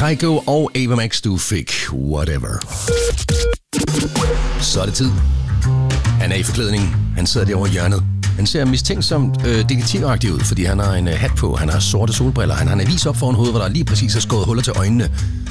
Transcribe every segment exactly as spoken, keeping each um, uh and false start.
Kygo og Ava Max, du fik Whatever. Så er det tid. Han er i forklædning. Han sidder derovre i hjørnet. Han ser mistænksomt øh, detektivagtig ud, fordi han har en øh, hat på, han har sorte solbriller, han har en avis op foran hovedet, hvor der lige præcis er skåret huller til øjnene.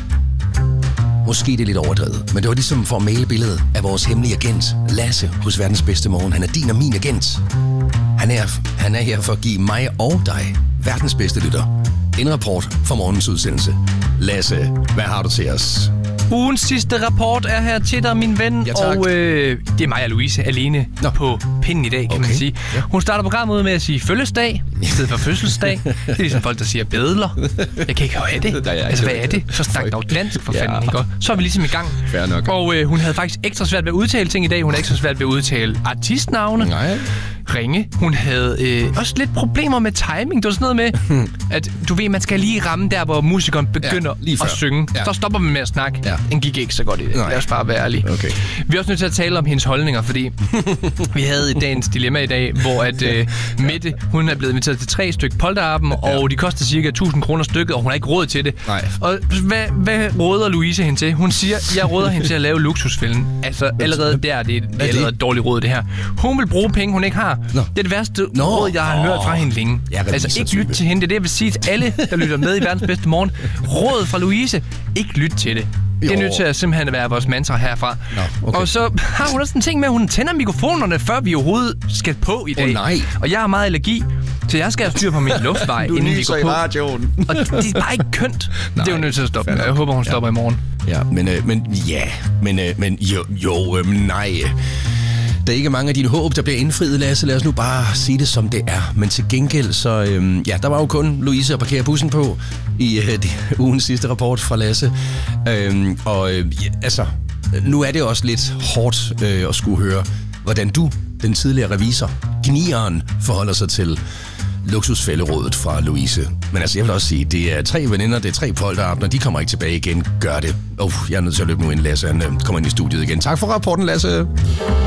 Måske det er lidt overdrevet, men det var ligesom for at male billedet af vores hemmelige agent, Lasse, hos Verdens Bedste Morgen. Han er din og min agent. Han er, han er her for at give mig og dig, verdens bedste lytter, en rapport fra morgens udsendelse. Lasse, hvad har du til os? Ugens sidste rapport er her til dig, min ven, ja, og øh, det er mig og Louise alene Nå. på pinden i dag, kan okay. man sige. Ja. Hun starter programmet ud med at sige fødselsdag, i stedet for fødselsdag. Det er ligesom folk, der siger bædler. Jeg kan ikke høre det. Altså, hvad er det? Så snak dog dansk, for fanden, ikke? Så er vi ligesom i gang. Fair nok. Og øh, hun havde faktisk ekstra svært ved at udtale ting i dag. Hun havde ekstra svært ved at udtale artistnavne. Nej. Ringe. Hun havde øh, også lidt problemer med timing. Det var sådan noget med, at du ved, man skal lige ramme der, hvor musikeren begynder ja, at synge. Ja. Så stopper man med at snakke. Ja. Den gik ikke så godt i det. Nej. Lad os bare være ærlige. Okay. Vi er også nødt til at tale om hendes holdninger, fordi vi havde i dagens dilemma i dag, hvor at øh, Mette, hun er blevet inviteret til tre stykker polterappen, ja. og de koster cirka tusind kroner stykket, og hun har ikke råd til det. Nej. Og hvad, hvad råder Louise hende til? Hun siger, jeg råder hende til at lave luksusfælden. Altså allerede der, det er allerede et dårligt råd, det her. Hun vil bruge penge, hun ikke har. Nå. Det er det værste Nå. råd, jeg har Nå. hørt fra hende længe. Altså ikke lyt til hende. Det er det, jeg vil sige til alle, der lytter med i Verdens Bedste Morgen. Råd fra Louise. Ikke lyt til det. Det er nødt til at simpelthen være vores mantra herfra. Nå, okay. Og så har hun også en ting med, at hun tænder mikrofonerne, før vi overhovedet skal på i dag. Oh, nej. Og jeg har meget allergi, så jeg skal have styr på min luftvej, inden vi går på. Radioen. Og det er bare ikke kønt. Nej. Det er jo nødt til at stoppe. Jeg håber, hun stopper ja. i morgen. Ja, men, øh, men ja, men, øh, men jo, jo øh, nej. Der er ikke mange af dine håb, der bliver indfriet, Lasse. Lad os nu bare sige det, som det er. Men til gengæld, så øhm, ja, der var jo kun Louise at parkere bussen på i øh, de, ugens sidste rapport fra Lasse. Øhm, og øh, ja, altså, nu er det også lidt hårdt øh, at skulle høre, hvordan du, den tidligere revisor, gnieren, forholder sig til luksusfælderådet fra Louise. Men altså, jeg vil også sige, det er tre veninder, det er tre polterabender, de kommer ikke tilbage igen. Gør det. Oh, jeg er nødt til at løbe nu ind, Lasse. Han øh, kommer ind i studiet igen. Tak for rapporten, Lasse.